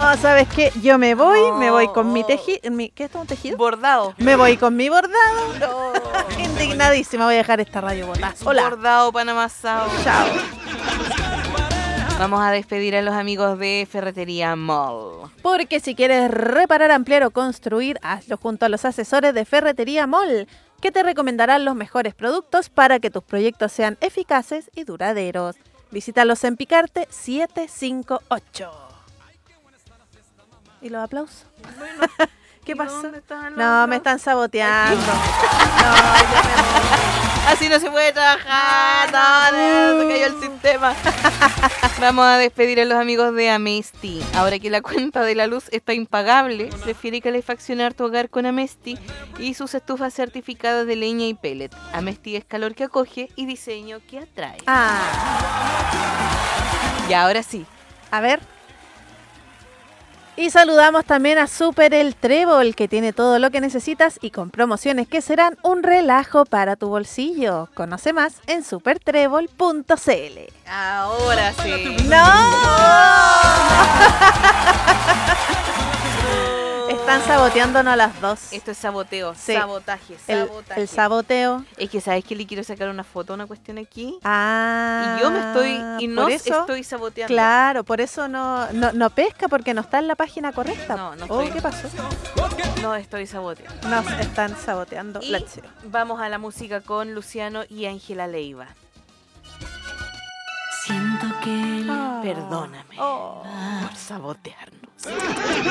No, ¿sabes qué? Yo me voy con mi tejido. ¿Qué es un tejido? Bordado. Me voy con mi bordado. No. Indignadísima, voy a dejar esta radio botada. Hola. Bordado panamasado. Chao. Vamos a despedir a los amigos de Ferretería Mall. Porque si quieres reparar, ampliar o construir, hazlo junto a los asesores de Ferretería Mall, que te recomendarán los mejores productos para que tus proyectos sean eficaces y duraderos. Visítalos en Picarte 758. ¿Y los aplausos? ¿Qué pasó? No, me están saboteando. No, ya me voy. Así no se puede trabajar. No, se cayó el sistema. Vamos a despedir a los amigos de Amesti. Ahora que la cuenta de la luz está impagable, prefiere calefaccionar tu hogar con Amesti y sus estufas certificadas de leña y pellet. Amesti es calor que acoge y diseño que atrae. Y ahora sí. A ver. Y saludamos también a Super El Trébol, que tiene todo lo que necesitas y con promociones que serán un relajo para tu bolsillo. Conoce más en supertrébol.cl. Ahora sí. Están saboteándonos a las dos. Esto es saboteo, Sí. sabotaje. El saboteo. Es que sabes que le quiero sacar una foto a una cuestión aquí. Y yo me estoy estoy saboteando. Claro, por eso no pesca, porque no está en la página correcta. No estoy. ¿Qué pasó? No estoy saboteando. Nos están saboteando Y la acción. vamos a la música con Luciano y Ángela Leiva. Siento que Perdóname por sabotearnos.